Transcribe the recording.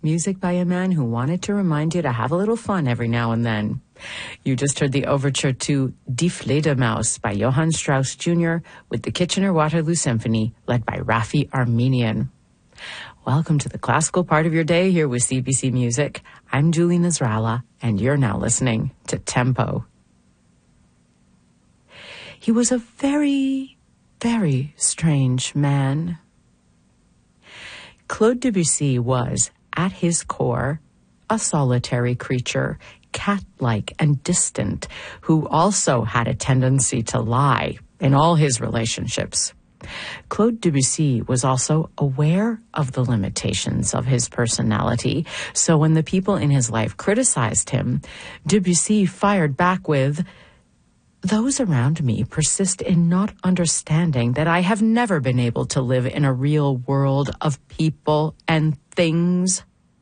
music by a man who wanted to remind you to have a little fun every now and then. You just heard the overture to Die Fledermaus by Johann Strauss Jr. with the Kitchener-Waterloo Symphony led by Raffi Armenian. Welcome to the classical part of your day here with CBC Music. I'm Julie Nasrallah, and you're now listening to Tempo. He was a very, very strange man. Claude Debussy was, at his core, a solitary creature, cat-like and distant, who also had a tendency to lie in all his relationships. Claude Debussy was also aware of the limitations of his personality, so when the people in his life criticized him, Debussy fired back with, "Those around me persist in not understanding that I have never been able to live in a real world of people and things."